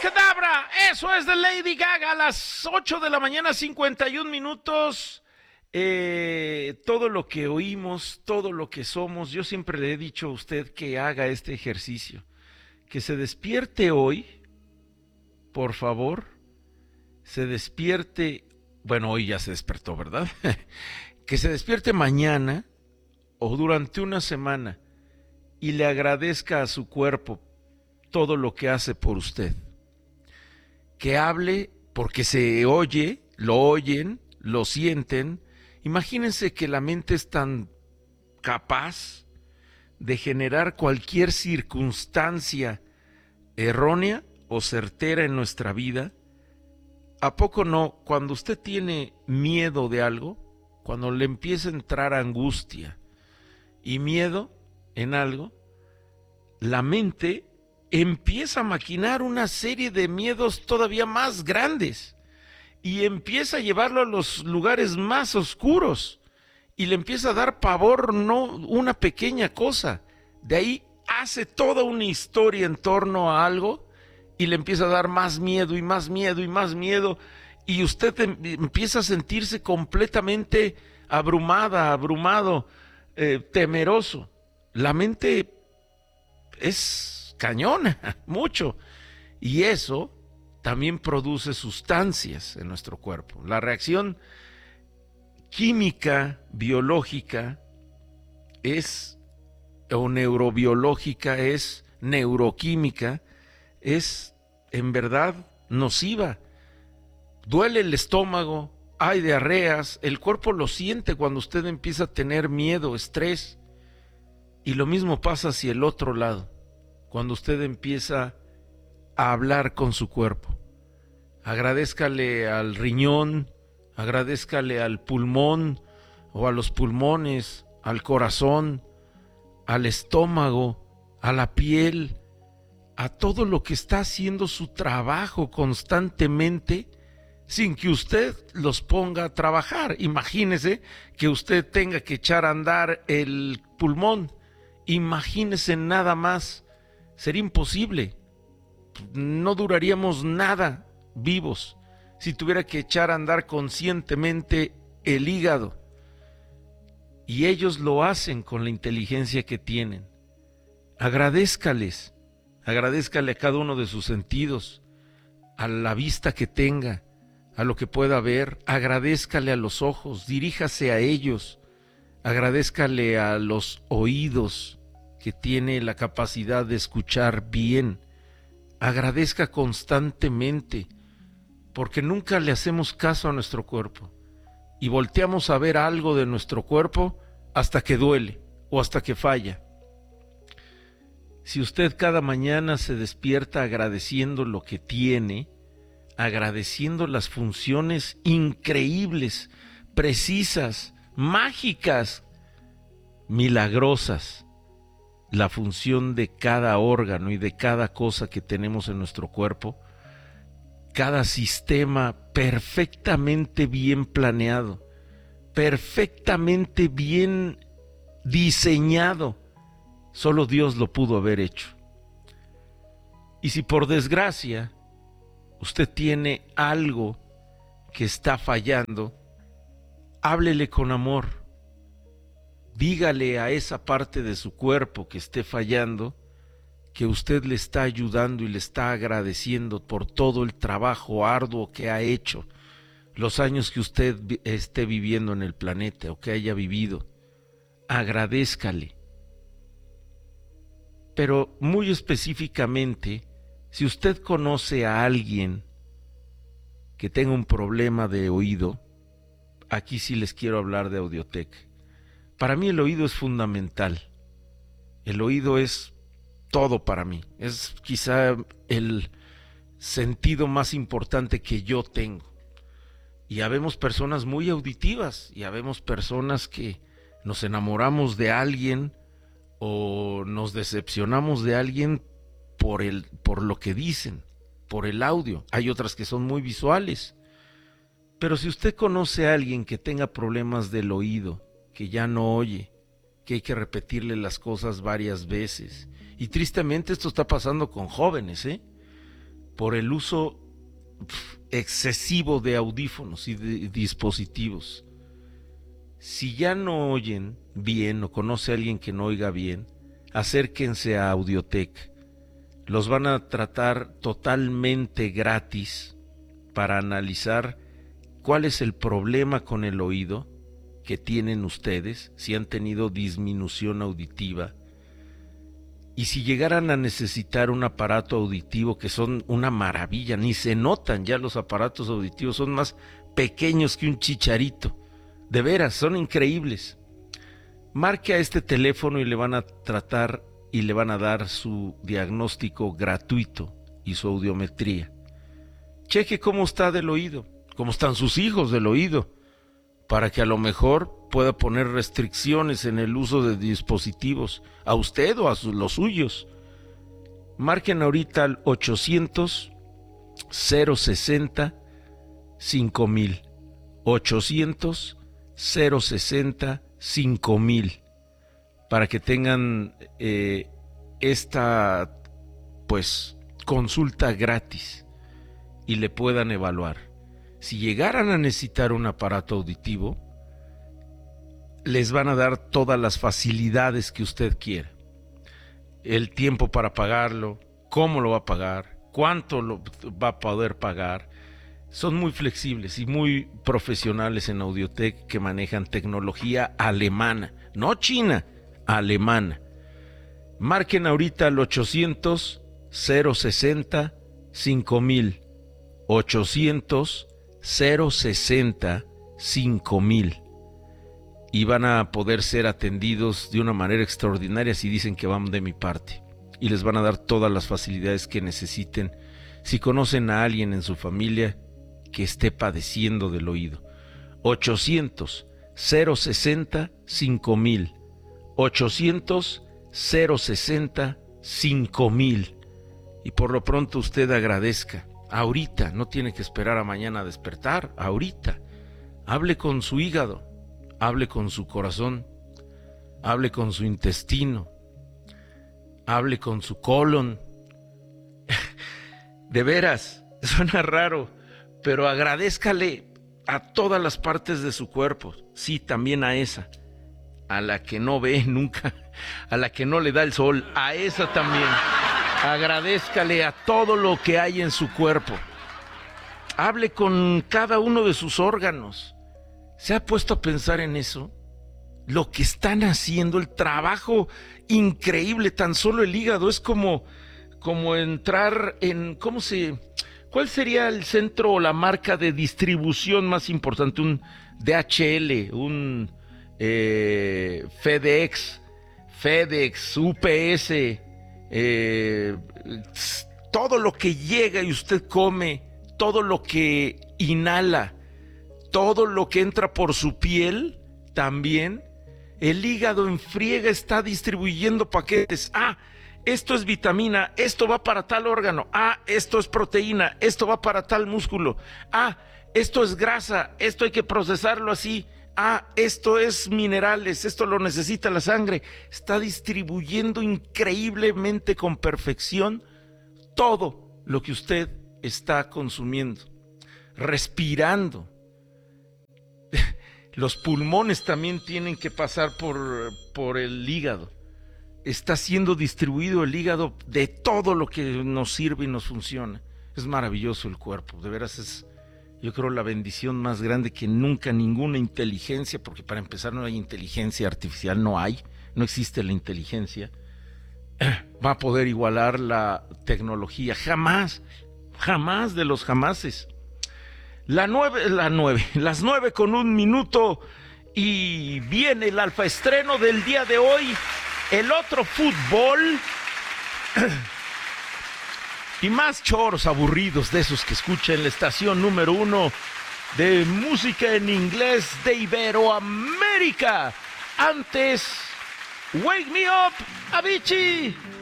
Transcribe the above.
Abracadabra, eso es de Lady Gaga a las 8 de la mañana, 51 minutos. Todo lo que oímos, todo lo que somos, yo siempre le he dicho a usted que haga este ejercicio. Que se despierte hoy, por favor, se despierte, bueno, hoy ya se despertó, ¿verdad? Que se despierte mañana o durante una semana y le agradezca a su cuerpo todo lo que hace por usted. Que hable porque se oye, lo oyen, lo sienten. Imagínense que la mente es tan capaz de generar cualquier circunstancia errónea o certera en nuestra vida. ¿A poco no? Cuando usted tiene miedo de algo, cuando le empieza a entrar angustia y miedo en algo, la mente empieza a maquinar una serie de miedos todavía más grandes y empieza a llevarlo a los lugares más oscuros y le empieza a dar pavor no una pequeña cosa. De ahí hace toda una historia en torno a algo y le empieza a dar más miedo y más miedo y más miedo y usted empieza a sentirse completamente abrumado, temeroso. La mente es cañona, mucho. Y eso también produce sustancias en nuestro cuerpo. La reacción química, biológica, o neurobiológica, es neuroquímica, es en verdad nociva. Duele el estómago, hay diarreas, el cuerpo lo siente cuando usted empieza a tener miedo, estrés. Y lo mismo pasa hacia el otro lado, cuando usted empieza a hablar con su cuerpo. Agradézcale al riñón, agradézcale al pulmón o a los pulmones, al corazón, al estómago, a la piel, a todo lo que está haciendo su trabajo constantemente sin que usted los ponga a trabajar. Imagínese que usted tenga que echar a andar el pulmón. Imagínese nada más. Sería imposible. No duraríamos nada vivos si tuviera que echar a andar conscientemente el hígado. Y ellos lo hacen con la inteligencia que tienen. Agradézcales. Agradézcale a cada uno de sus sentidos, a la vista que tenga, a lo que pueda ver. Agradézcale a los ojos, diríjase a ellos. Agradézcale a los oídos, que tiene la capacidad de escuchar bien. Agradezca constantemente, porque nunca le hacemos caso a nuestro cuerpo y volteamos a ver algo de nuestro cuerpo hasta que duele o hasta que falla. Si usted cada mañana se despierta agradeciendo lo que tiene, agradeciendo las funciones increíbles, precisas, mágicas, milagrosas, la función de cada órgano y de cada cosa que tenemos en nuestro cuerpo, cada sistema perfectamente bien planeado, perfectamente bien diseñado, solo Dios lo pudo haber hecho. Y si por desgracia usted tiene algo que está fallando, háblele con amor. Dígale a esa parte de su cuerpo que esté fallando que usted le está ayudando y le está agradeciendo por todo el trabajo arduo que ha hecho, los años que usted esté viviendo en el planeta o que haya vivido. Agradézcale. Pero muy específicamente, si usted conoce a alguien que tenga un problema de oído, aquí sí les quiero hablar de Audioteca. Para mí el oído es fundamental. El oído es todo para mí. Es quizá el sentido más importante que yo tengo. Y habemos personas muy auditivas y habemos personas que nos enamoramos de alguien o nos decepcionamos de alguien por lo que dicen, por el audio. Hay otras que son muy visuales. Pero si usted conoce a alguien que tenga problemas del oído, que ya no oye, que hay que repetirle las cosas varias veces, y tristemente esto está pasando con jóvenes, por el uso excesivo de audífonos y de dispositivos. Si ya no oyen bien o conoce a alguien que no oiga bien, acérquense a Audiotech. Los van a tratar totalmente gratis para analizar cuál es el problema con el oído que tienen ustedes, si han tenido disminución auditiva. Y si llegaran a necesitar un aparato auditivo, que son una maravilla, ni se notan ya los aparatos auditivos, son más pequeños que un chicharito. De veras, son increíbles. Marque a este teléfono y le van a tratar y le van a dar su diagnóstico gratuito y su audiometría. Cheque cómo está del oído, cómo están sus hijos del oído, para que a lo mejor pueda poner restricciones en el uso de dispositivos, a usted o a los suyos. Marquen ahorita al 800-060-5000. 800-060-5000, para que tengan esta consulta gratis y le puedan evaluar. Si llegaran a necesitar un aparato auditivo, les van a dar todas las facilidades que usted quiera. El tiempo para pagarlo, cómo lo va a pagar, cuánto lo va a poder pagar. Son muy flexibles y muy profesionales en Audiotech, que manejan tecnología alemana, no china, alemana. Marquen ahorita al 800-060-5000. 800-060-5000. Y van a poder ser atendidos de una manera extraordinaria si dicen que van de mi parte. Y les van a dar todas las facilidades que necesiten. Si conocen a alguien en su familia que esté padeciendo del oído. 800-060-5000. 800-060-5000. Y por lo pronto usted agradezca. Ahorita, no tiene que esperar a mañana a despertar. Ahorita. Hable con su hígado. Hable con su corazón. Hable con su intestino. Hable con su colon. De veras, suena raro, pero agradézcale a todas las partes de su cuerpo. Sí, también a esa, a la que no ve nunca, a la que no le da el sol, a esa también. Agradézcale a todo lo que hay en su cuerpo. Hable con cada uno de sus órganos. ¿Se ha puesto a pensar en eso? Lo que están haciendo, el trabajo increíble, tan solo el hígado es como entrar en, ¿cuál sería el centro o la marca de distribución más importante? Un DHL, un FedEx, UPS, todo lo que llega y usted come, todo lo que inhala, todo lo que entra por su piel también. El hígado en friega está distribuyendo paquetes. Esto es vitamina, esto va para tal órgano. Esto es proteína, esto va para tal músculo. Esto es grasa, esto hay que procesarlo así. Esto es minerales, esto lo necesita la sangre. Está distribuyendo increíblemente con perfección todo lo que usted está consumiendo, respirando. Los pulmones también tienen que pasar por el hígado. Está siendo distribuido el hígado de todo lo que nos sirve y nos funciona. Es maravilloso el cuerpo, de veras es, yo creo, la bendición más grande que nunca ninguna inteligencia, porque para empezar no hay inteligencia artificial, no existe la inteligencia, va a poder igualar la tecnología, jamás de los jamases. Las 9:01 y viene el alfa estreno del día de hoy, el otro fútbol y más choros aburridos de esos que escucha en la estación número 1 de música en inglés de Iberoamérica. Antes, Wake Me Up, Avicii.